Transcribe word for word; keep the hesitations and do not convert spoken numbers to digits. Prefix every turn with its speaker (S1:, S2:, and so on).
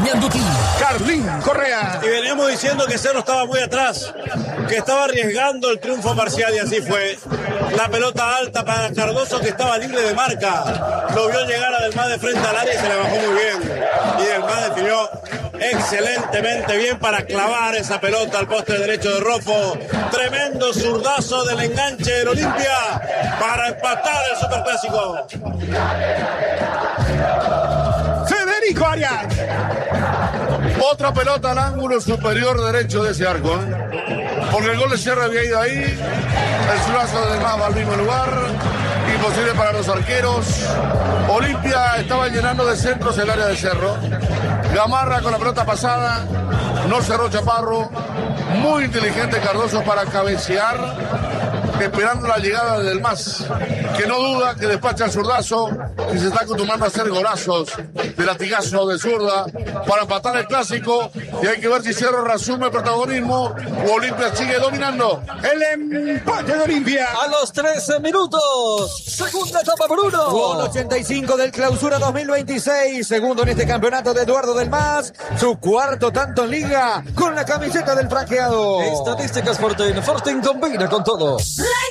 S1: acompañándote.
S2: Carlín Correa.
S3: Y veníamos diciendo que Cerro estaba muy atrás, que estaba arriesgando el triunfo parcial y así fue. La pelota alta para Cardoso, que estaba libre de marca. Lo vio llegar a Delmas de frente al área y se le bajó muy bien. Y Delmas definió excelentemente bien para clavar esa pelota al poste derecho de Rofo. Tremendo zurdazo del enganche del Olimpia para empatar el Superclásico.
S2: Federico Arias.
S4: Otra pelota al ángulo superior derecho de ese arco, ¿eh? Porque el gol de Cerro había ido ahí. El zurdazo de Delmas va al mismo lugar. Imposible para los arqueros. Olimpia estaba llenando de centros el área de Cerro. Gamarra con la pelota pasada. No cerró Chaparro. Muy inteligente Cardoso para cabecear, esperando la llegada de Delmas, que no duda que despacha el zurdazo y se está acostumbrando a hacer golazos de latigazo de zurda para empatar el clásico. Y hay que ver si Cerro reasume el protagonismo o Olimpia sigue dominando.
S2: El empate de Olimpia.
S5: A los trece minutos. Segunda etapa por uno.
S6: Gol ochenta y cinco del Clausura dos mil veintiséis. Segundo en este campeonato de Eduardo Delmas. Su cuarto tanto en liga con la camiseta del franqueado.
S5: Estadísticas Fortin. Fortin combina con todo.